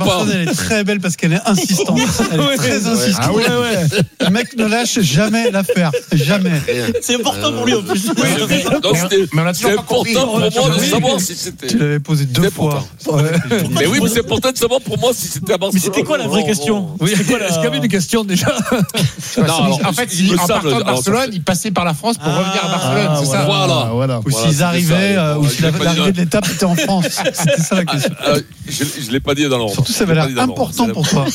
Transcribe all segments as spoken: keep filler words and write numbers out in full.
personne, elle est très belle parce qu'elle est insistante. Elle est Ouais. très insistante. Ah ouais, ouais. Le mec ne lâche jamais l'affaire. Jamais. C'est important pour lui en plus. Donc, c'était, Mais on a c'était toujours pas compris. important pour moi de Oui. savoir si c'était. Tu l'avais posé deux C'est fois. Mais oui, mais c'est important de savoir pour moi si c'était à Barcelone. Mais c'était quoi la vraie Bon, question bon. Oui, c'était quoi la... Est-ce qu'il y avait une question déjà? Non, alors, En fait, il il, me en semble- partant de alors, Barcelone, il passait par la France pour Ah, revenir à Barcelone, c'est ça? Voilà. Voilà. Ou Voilà, s'ils c'était arrivaient, ça. euh, ou Voilà, si je l'ai pas dit l'arrivée dans- de l'étape était en France. C'était ça la question. Euh, je je l'ai pas dit dans l'ordre. Surtout, ça Je avait l'ai pas l'air dit dans l'ordre. important pour toi.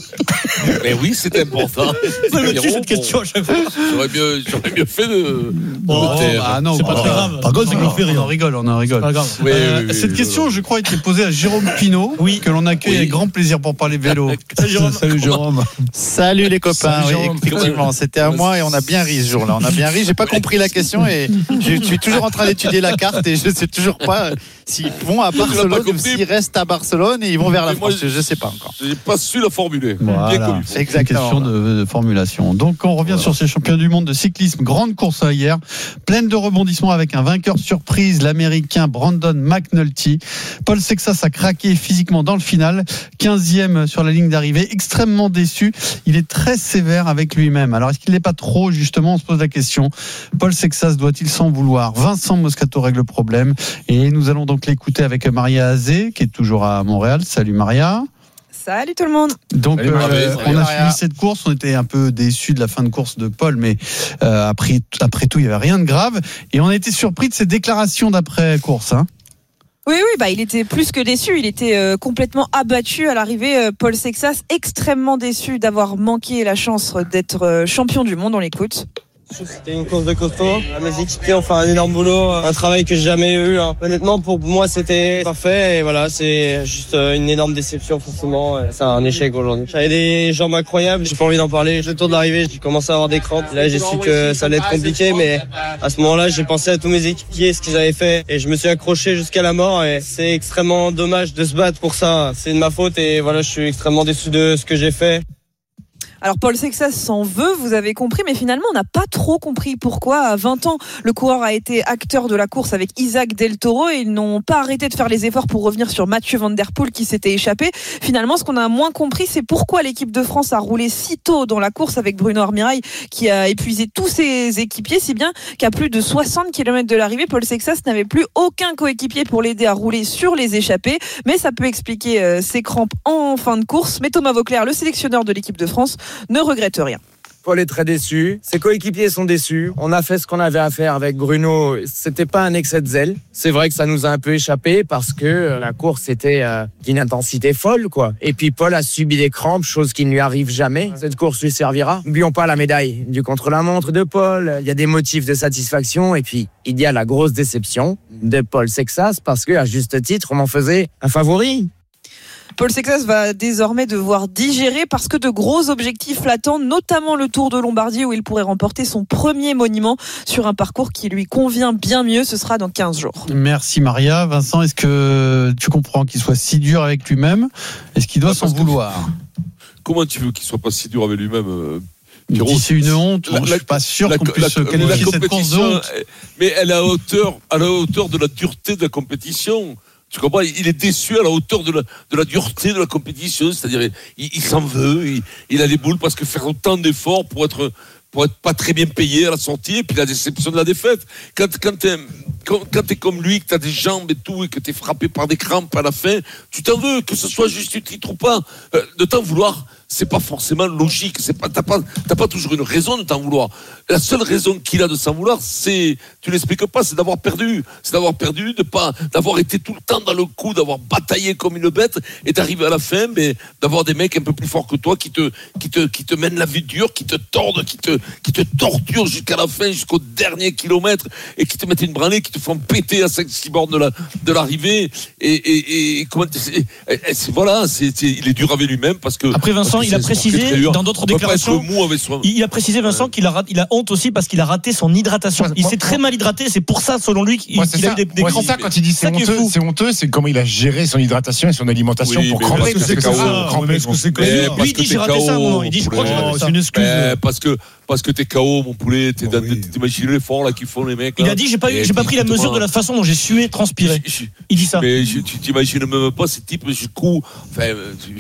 Mais oui, c'était important. Ça me tue Pierrot, cette question à chaque fois. bon, J'aurais mieux, j'aurais mieux fait de. de Oh, me taire. bah non, C'est pas bah, très grave. Par contre, c'est que on le fait en rire. rigole, on en rigole. Pas grave. Oui, Euh, oui, oui, cette oui, question, oui. je crois, a été posée à Jérôme Pinault, Oui. que l'on accueille Oui. avec grand plaisir pour parler vélo. Salut, Jérôme. Salut Jérôme. Salut les copains, Salut, oui, Jérôme. effectivement, c'était à moi et on a bien ri ce jour-là. On a bien ri. J'ai pas compris la question et je suis toujours en train d'étudier la carte et je sais toujours pas s'ils vont à Tu l'as pas Barcelone ou compris. s'ils restent à Barcelone et ils vont vers la Mais moi, France. Je sais pas encore. J'ai pas su la formuler. Voilà. Bien connu. C'est une Exactement. question de, de formulation. Donc, on revient Voilà. sur ces championnats du monde de cyclisme. Grande course à hier, pleine de rebondissements avec un vainqueur surprise, l'américain Brandon McNulty. Paul Sexas a craqué physiquement dans le final, quinzième sur la ligne d'arrivée, extrêmement déçu. Il est très sévère avec lui-même. Alors, est-ce qu'il n'est pas trop, justement, on se pose la question. Paul Sexas doit-il s'en vouloir? Vincent Moscato règle le problème. Et nous allons donc l'écouter avec Maria Azé, qui est toujours à Montréal. Salut Maria. Salut tout le monde. Donc Salut, euh, Maria. on a Maria. suivi cette course, on était un peu déçus de la fin de course de Paul, mais euh, après, après tout, il n'y avait rien de grave. Et on a été surpris de ses déclarations d'après-course. Hein. Oui, oui, bah, il était plus que déçu. Il était euh, complètement abattu à l'arrivée. Euh, Paul Sexas, extrêmement déçu d'avoir manqué la chance d'être euh, champion du monde. On l'écoute. C'était une course de costaud. Mes équipiers ont fait un énorme boulot, un travail que j'ai jamais eu. Hein. Honnêtement, pour moi, c'était parfait. Et voilà, c'est juste une énorme déception, forcément. C'est un échec aujourd'hui. J'avais des jambes incroyables. J'ai pas envie d'en parler. Le tour d'arrivée, j'ai commencé à avoir des crampes. Là, j'ai su que ça allait être compliqué, mais à ce moment-là, j'ai pensé à tous mes équipiers, ce qu'ils avaient fait, et je me suis accroché jusqu'à la mort. Et c'est extrêmement dommage de se battre pour ça. C'est de ma faute, et voilà, je suis extrêmement déçu de ce que j'ai fait. Alors Paul Sexas s'en veut, vous avez compris, mais finalement on n'a pas trop compris pourquoi. À vingt ans, le coureur a été acteur de la course avec Isaac Del Toro et ils n'ont pas arrêté de faire les efforts pour revenir sur Mathieu Van Der Poel qui s'était échappé. Finalement, ce qu'on a moins compris, c'est pourquoi l'équipe de France a roulé si tôt dans la course avec Bruno Armirail qui a épuisé tous ses équipiers, si bien qu'à plus de soixante kilomètres de l'arrivée, Paul Sexas n'avait plus aucun coéquipier pour l'aider à rouler sur les échappées. Mais ça peut expliquer euh, ses crampes en fin de course. Mais Thomas Vauclair, le sélectionneur de l'équipe de France, ne regrette rien. Paul est très déçu, ses coéquipiers sont déçus. On a fait ce qu'on avait à faire avec Bruno. C'était pas un excès de zèle. C'est vrai que ça nous a un peu échappé parce que la course était euh, d'une intensité folle, quoi. Et puis Paul a subi des crampes, chose qui ne lui arrive jamais. Cette course lui servira. N'oublions pas la médaille du contre-la-montre de Paul. Il y a des motifs de satisfaction et puis il y a la grosse déception de Paul Sexas parce que à juste titre, on m'en faisait un favori. Paul Sexas va désormais devoir digérer parce que de gros objectifs l'attendent, notamment le Tour de Lombardie où il pourrait remporter son premier monument sur un parcours qui lui convient bien mieux. Ce sera dans quinze jours. Merci Maria. Vincent, est-ce que tu comprends qu'il soit si dur avec lui-même? Est-ce qu'il doit Ah, s'en parce que- vouloir? Comment tu veux qu'il soit pas si dur avec lui-même euh, Il Pierrot, dit c'est une honte. la- Bon, je la- suis pas sûr la- qu'on la- puisse la qualifier cette course de compétition, honte. euh, mais elle est à hauteur, à la hauteur de la dureté de la compétition. Tu comprends? Il est déçu à la hauteur de la, de la dureté de la compétition. C'est-à-dire, il, il s'en veut, il, il a les boules parce que faire autant d'efforts pour être, pour être pas très bien payé à la sortie, et puis la déception de la défaite. Quand, quand t'es, quand, quand t'es comme lui, que t'as des jambes et tout, et que t'es frappé par des crampes à la fin, tu t'en veux, que ce soit juste du titre ou pas. Euh, de t'en vouloir, c'est pas forcément logique. C'est pas, t'as pas, t'as pas toujours une raison de t'en vouloir. La seule raison qu'il a de s'en vouloir, c'est, tu l'expliques pas, c'est d'avoir perdu. C'est d'avoir perdu, de pas, d'avoir été tout le temps dans le coup, d'avoir bataillé comme une bête, et d'arriver à la fin, mais d'avoir des mecs un peu plus forts que toi, qui te, qui te, qui te mènent la vie dure, qui te tordent, qui te, qui te torturent jusqu'à la fin, jusqu'au dernier kilomètre, et qui te mettent une branlée, qui te font péter à cinq six bornes de la, de l'arrivée, et, et, et, comment, c'est, c'est, voilà, c'est, c'est, il est dur avec lui-même parce que. Après Vincent, parce que il a c'est- c'est précisé très dur. dans d'autres On peut pas être déclarations. mou avec soi. Il a précisé Vincent qu'il a, rat- il a honte aussi parce qu'il a raté son hydratation. Moi, Il moi, s'est très moi- mal hydraté. C'est pour ça, selon lui, qu'il Moi, c'est qu'il a ça. eu des, des Moi, crampes. c'est ça quand il dit c'est ça qui est honteux. fou. C'est honteux, c'est comment il a géré son hydratation et son alimentation Oui, pour mais cramper. parce que c'est Parce K O. que ça, Ouais, mais est-ce que c'est Mais que parce Lui, il que dit t'es j'ai raté ça à un K O, moment. Il dit je crois que j'ai poulet. raté ça. c'est une excuse. Mais parce que parce que t'es K O, mon poulet, t'es Oh, dans- oui. t'imagines l'effort là qu'ils font les mecs. Il là. a dit j'ai pas eu- Et j'ai pas puis, pris la mesure toi, de la façon dont j'ai sué, transpiré. je- je- Il dit ça. Mais je- tu t'imagines même pas ces types jusqu'où. Enfin,